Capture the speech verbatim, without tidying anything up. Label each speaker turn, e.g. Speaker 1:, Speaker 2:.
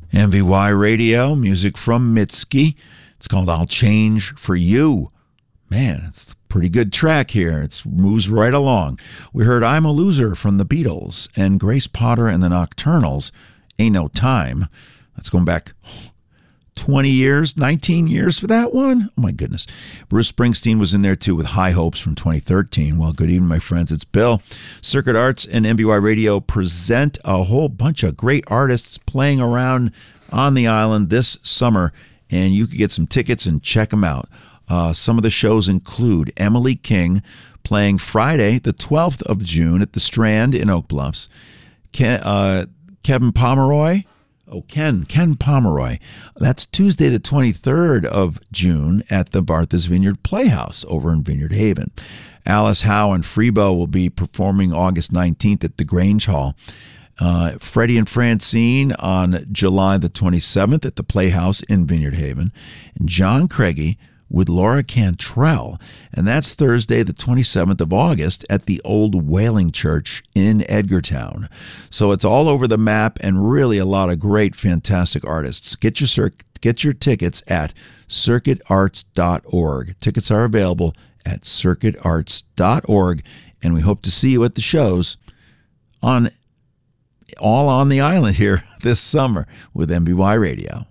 Speaker 1: M V Y Radio, music from Mitski. It's called I'll Change for You. Man, it's a pretty good track here. It moves right along. We heard I'm a Loser from the Beatles and Grace Potter and the Nocturnals, Ain't No Time. That's going back twenty years, nineteen years for that one. Oh, my goodness. Bruce Springsteen was in there, too, with High Hopes from twenty thirteen. Well, good evening, my friends. It's Bill. Circuit Arts and M B Y Radio present a whole bunch of great artists playing around on the island this summer, and you can get some tickets and check them out. Uh, some of the shows include Emily King playing Friday, the twelfth of June at the Strand in Oak Bluffs. Ken, uh, Kevin Pomeroy. Oh, Ken, Ken Pomeroy. That's Tuesday, the twenty-third of June at the Bartha's Vineyard Playhouse over in Vineyard Haven. Alice Howe and Freebo will be performing August nineteenth at the Grange Hall. Uh, Freddie and Francine on July the twenty-seventh at the Playhouse in Vineyard Haven. And John Craigie with Laura Cantrell, and that's Thursday, the twenty-seventh of August at the Old Whaling Church in Edgartown. So it's all over the map and really a lot of great, fantastic artists. Get your cir- get your tickets at circuit arts dot org. Tickets are available at circuit arts dot org, and we hope to see you at the shows on all on the island here this summer with M B Y Radio.